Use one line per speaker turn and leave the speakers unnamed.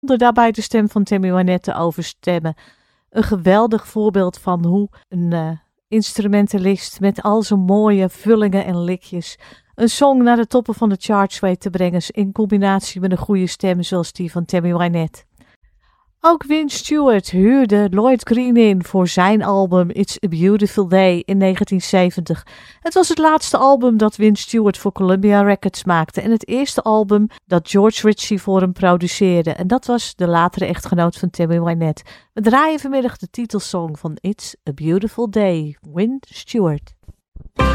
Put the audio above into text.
daarbij de stem van Tammy Wynette te overstemmen. Een geweldig voorbeeld van hoe een instrumentalist met al zijn mooie vullingen en likjes een song naar de toppen van de charts weet te brengen in combinatie met een goede stem zoals die van Tammy Wynette. Ook Vince Stewart huurde Lloyd Green in voor zijn album It's a Beautiful Day in 1970. Het was het laatste album dat Vince Stewart voor Columbia Records maakte en het eerste album dat George Ritchie voor hem produceerde. En dat was de latere echtgenoot van Tammy Wynette. We draaien vanmiddag de titelsong van It's a Beautiful Day, Vince Stewart.